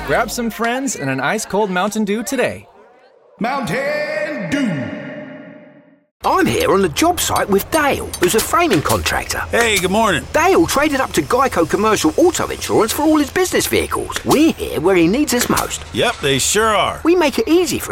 Grab some friends and an ice-cold Mountain Dew today. Mountain Dew. I'm here on the job site with Dale, who's a framing contractor. Hey, good morning. Dale traded up to Geico Commercial Auto Insurance for all his business vehicles. We're here where he needs us most. Yep, they sure are. We make it easy for